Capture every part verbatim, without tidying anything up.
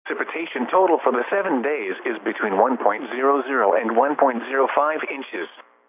Precipitation total for the seven days is between one point zero zero and one point zero five inches.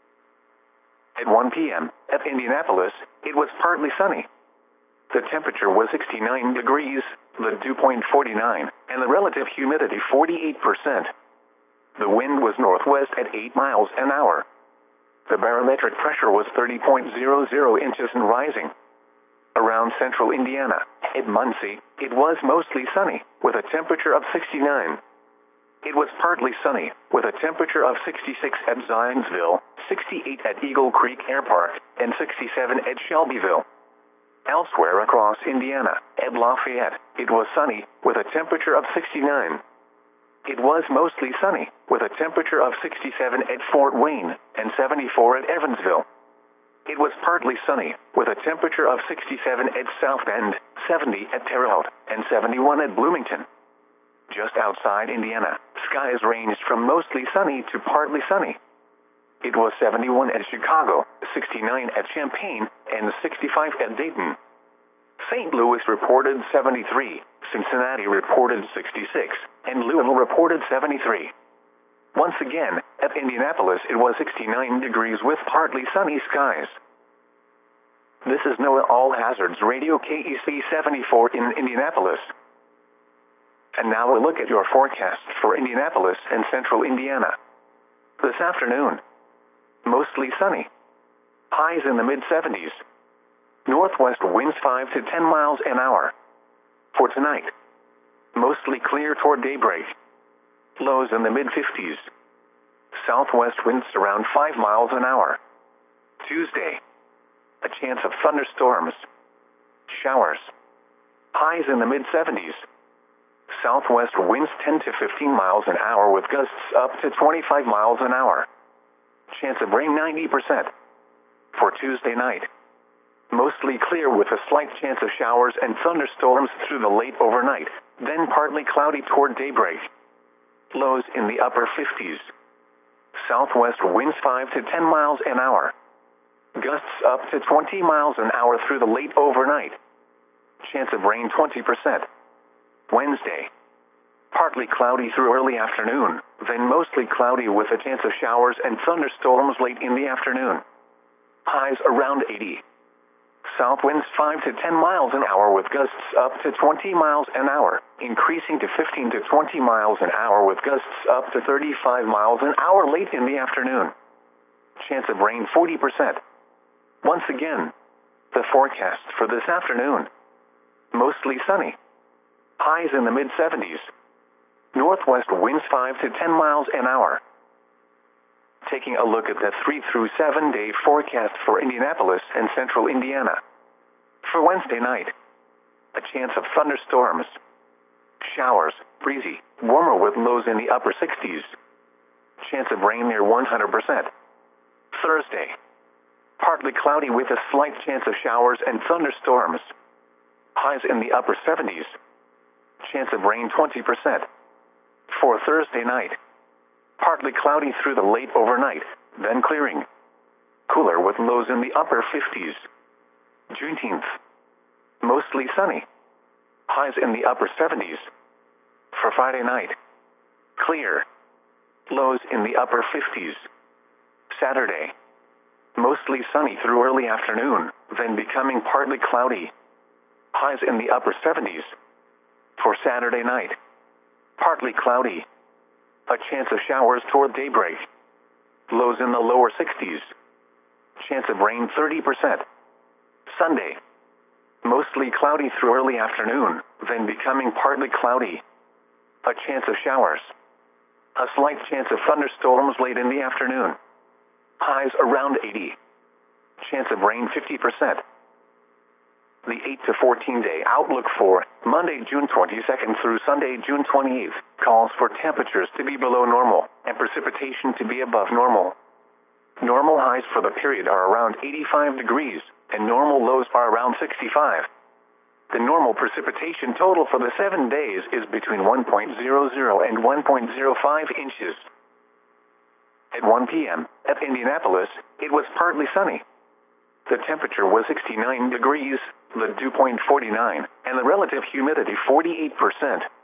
At one p m at Indianapolis, it was partly sunny. The temperature was sixty-nine degrees, the dew point forty-nine, and the relative humidity forty-eight percent. The wind was northwest at eight miles an hour. The barometric pressure was thirty point zero zero inches and rising. Around central Indiana, at Muncie, it was mostly sunny, with a temperature of sixty-nine. It was partly sunny, with a temperature of sixty-six at Zionsville, sixty-eight at Eagle Creek Air Park, and sixty-seven at Shelbyville. Elsewhere across Indiana, at Lafayette, it was sunny, with a temperature of sixty-nine. It was mostly sunny, with a temperature of sixty-seven at Fort Wayne, and seventy-four at Evansville. It was partly sunny, with a temperature of sixty-seven at South Bend, seventy at Terre Haute, and seventy-one at Bloomington. Just outside Indiana, skies ranged from mostly sunny to partly sunny. It was seventy-one at Chicago, sixty-nine at Champaign, and sixty-five at Dayton. Saint Louis reported seventy-three, Cincinnati reported sixty-six, and Louisville reported seventy-three. Once again, at Indianapolis it was sixty-nine degrees with partly sunny skies. This is NOAA All Hazards Radio K E C seventy-four in Indianapolis. And now a look at your forecast for Indianapolis and central Indiana. This afternoon, mostly sunny. Highs in the mid seventies. Northwest winds five to ten miles an hour. For tonight, mostly clear toward daybreak. Lows in the mid fifties. Southwest winds around five miles an hour. Tuesday, a chance of thunderstorms. Showers. Highs in the mid seventies. Southwest winds ten to fifteen miles an hour with gusts up to twenty-five miles an hour. Chance of rain ninety percent. For Tuesday night, mostly clear with a slight chance of showers and thunderstorms through the late overnight, then partly cloudy toward daybreak. Lows in the upper fifties. Southwest winds five to ten miles an hour. Gusts up to twenty miles an hour through the late overnight. Chance of rain twenty percent. Wednesday, partly cloudy through early afternoon, then mostly cloudy with a chance of showers and thunderstorms late in the afternoon. Highs around eighty. South winds five to ten miles an hour with gusts up to twenty miles an hour, increasing to fifteen to twenty miles an hour with gusts up to thirty-five miles an hour late in the afternoon. Chance of rain forty percent. Once again, the forecast for this afternoon. Mostly sunny. Highs in the mid seventies. Northwest winds five to ten miles an hour. Taking a look at the three through seven day forecast for Indianapolis and central Indiana. For Wednesday night, a chance of thunderstorms. Showers, breezy, warmer with lows in the upper sixties. Chance of rain near one hundred percent. Thursday, partly cloudy with a slight chance of showers and thunderstorms. Highs in the upper seventies. Chance of rain twenty percent. For Thursday night, partly cloudy through the late overnight, then clearing. Cooler with lows in the upper fifties. Juneteenth, mostly sunny. Highs in the upper seventies. For Friday night, clear. Lows in the upper fifties. Saturday, mostly sunny through early afternoon, then becoming partly cloudy. Highs in the upper seventies. For Saturday night, partly cloudy. A chance of showers toward daybreak. Lows in the lower sixties. Chance of rain thirty percent. Sunday, mostly cloudy through early afternoon, then becoming partly cloudy. A chance of showers. A slight chance of thunderstorms late in the afternoon. Highs around eighty. Chance of rain fifty percent. The eight to fourteen day outlook for Monday, June twenty-second through Sunday, June twenty-eighth, calls for temperatures to be below normal and precipitation to be above normal. Normal highs for the period are around eighty-five degrees, and normal lows are around sixty-five. The normal precipitation total for the seven days is between one point zero zero and one point zero five inches. At one p m at Indianapolis, it was partly sunny. The temperature was sixty-nine degrees, the dew point forty-nine, and the relative humidity forty-eight percent.